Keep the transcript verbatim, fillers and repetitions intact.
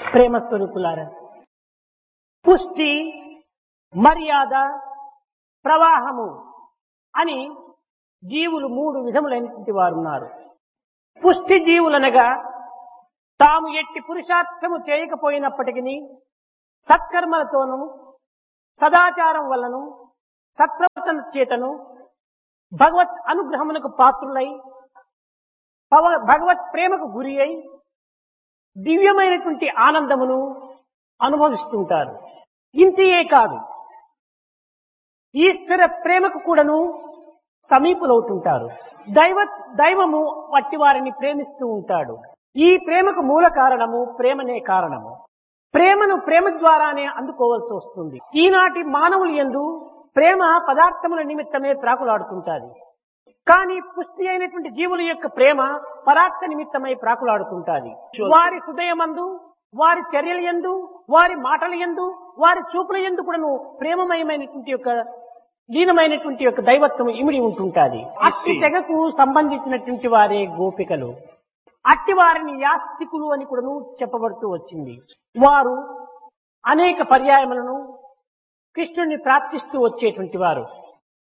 ప్రేమ స్వరూపులారా, పుష్టి, మర్యాద, ప్రవాహము అని జీవులు మూడు విధములైనటువంటి వారు ఉన్నారు. పుష్టి జీవులనగా తాము ఎట్టి పురుషార్థము చేయకపోయినప్పటికీ సత్కర్మలతోనూ సదాచారం వల్లను సత్ప్రవర్తన చేతను భగవత్ అనుగ్రహమునకు పాత్రులై పవ- భగవత్ ప్రేమకు గురి అయి దివ్యమైనటువంటి ఆనందమును అనుభవిస్తుంటారు. ఇంతియే కాదు, ఈశ్వర ప్రేమకు కూడాను సమీపులవుతుంటారు. దైవ దైవము వట్టి వారిని ప్రేమిస్తూ ఉంటాడు. ఈ ప్రేమకు మూల కారణము ప్రేమనే కారణము. ప్రేమను ప్రేమ ద్వారానే అందుకోవాల్సి వస్తుంది. ఈనాటి మానవులు యందు ప్రేమ పదార్థముల నిమిత్తమే ప్రాకులాడుతుంటాది. కానీ పుష్టి అయినటువంటి జీవుల యొక్క ప్రేమ పరార్థ నిమిత్తమై ప్రాకులాడుతుంటాది. వారి హృదయమందు, వారి చర్యల యందు, వారి మాటల యందు, వారి చూపుల యందు కూడాను ప్రేమమయమైనటువంటి యొక్క లీనమైనటువంటి యొక్క దైవత్వం ఇమిడి ఉంటుంటాది. అట్టి తెగకు సంబంధించినటువంటి వారే గోపికలు. అట్టి వారిని యాస్తికులు అని కూడాను చెప్పబడుతూ వచ్చింది. వారు అనేక పర్యాయములను కృష్ణుడిని ప్రార్థిస్తూ వచ్చేటువంటి వారు.